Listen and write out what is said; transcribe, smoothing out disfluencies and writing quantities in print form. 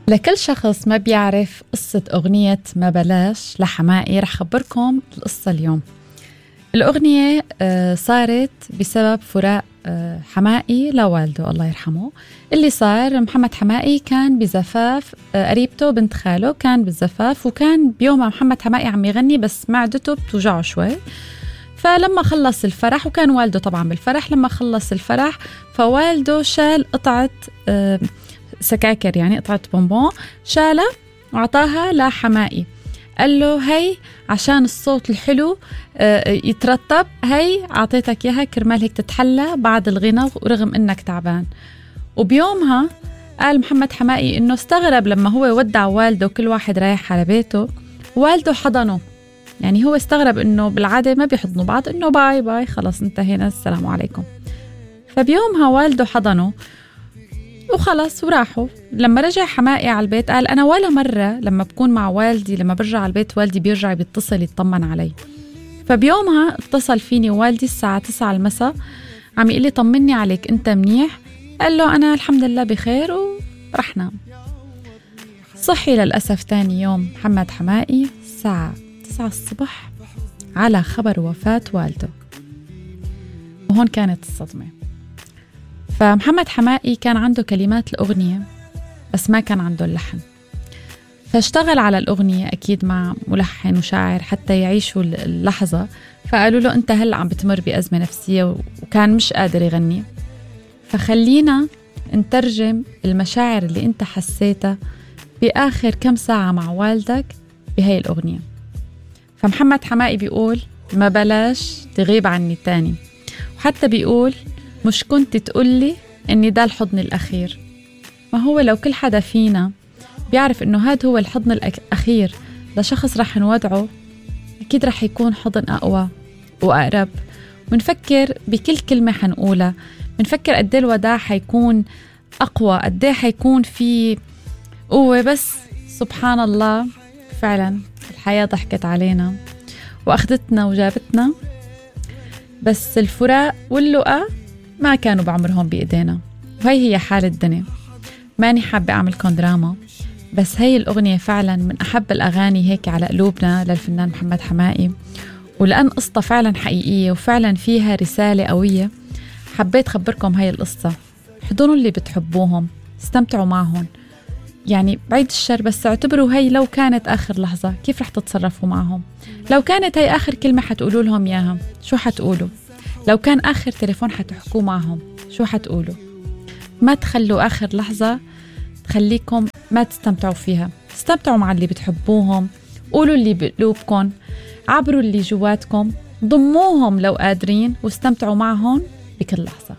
لكل شخص ما بيعرف قصة أغنية ما بلاش لحماقي رح خبركم القصة اليوم. الأغنية صارت بسبب فراق حماقي لوالده الله يرحمه. اللي صار محمد حماقي كان بزفاف قريبته بنت خاله، كان بالزفاف وكان بيومها محمد حماقي عم يغني بس معدته بتوجعه شوي. فلما خلص الفرح وكان والده طبعا بالفرح، لما خلص الفرح فوالده شال قطعة سكاكر، يعني قطعة بونبون، شالها وعطاها لحماقي، قال له هي عشان الصوت الحلو يترتب، هي عطيتك اياها كرمال هيك تتحلى بعد الغنى ورغم انك تعبان. وبيومها قال محمد حماقي انه استغرب لما هو ودع والده وكل واحد رايح على بيته، والده حضنه. يعني هو استغرب انه بالعاده ما بيحضنوا بعض، انه باي باي خلص انتهينا السلام عليكم. فبيومها والده حضنه وخلص وراحوا. لما رجع حماقي على البيت قال أنا ولا مرة لما بكون مع والدي، لما برجع على البيت والدي بيرجع بيتصل يطمن علي. فبيومها اتصل فيني والدي الساعة 9 المساء عم يقول لي طمني عليك، أنت منيح؟ قال له أنا الحمد لله بخير ورح نام. صحي للأسف تاني يوم محمد حماقي الساعة 9 الصبح على خبر وفاة والده، وهون كانت الصدمة. فمحمد حماقي كان عنده كلمات الأغنية بس ما كان عنده اللحن، فاشتغل على الأغنية أكيد مع ملحن وشاعر حتى يعيشوا اللحظة. فقالوا له أنت هلأ عم بتمر بأزمة نفسية، وكان مش قادر يغني، فخلينا نترجم المشاعر اللي أنت حسيتها بآخر كم ساعة مع والدك بهاي الأغنية. فمحمد حماقي بيقول ما بلاش تغيب عني تاني، وحتى بيقول مش كنت تقولي إني ده الحضن الأخير. ما هو لو كل حدا فينا بيعرف إنه هاد هو الحضن الأخير لشخص رح نودعه، أكيد رح يكون حضن أقوى وأقرب. ونفكر بكل كلمة حنقولها، بنفكر قد ايه الوداع حيكون أقوى، قد ايه حيكون في قوة. بس سبحان الله فعلا الحياة ضحكت علينا وأخذتنا وجابتنا، بس الفراق واللقاء ما كانوا بعمرهم بإيدينا. وهي هي حال الدنيا. ماني حابة أعملكم دراما، بس هي الأغنية فعلا من أحب الأغاني هيك على قلوبنا للفنان محمد حماقي، ولأن قصة فعلا حقيقية وفعلا فيها رسالة قوية حبيت خبركم هاي القصة. حضنوا اللي بتحبوهم، استمتعوا معهم، يعني بعيد الشر، بس اعتبروا هاي لو كانت آخر لحظة كيف رح تتصرفوا معهم. لو كانت هاي آخر كلمة حتقولوا لهم إياها شو حتقولوا؟ لو كان آخر تليفون حتحكوا معهم شو حتقولوا؟ ما تخلوا آخر لحظة تخليكم ما تستمتعوا فيها. استمتعوا مع اللي بتحبوهم، قولوا اللي بقلوبكم، عبروا اللي جواتكم، ضموهم لو قادرين، واستمتعوا معهم بكل لحظة.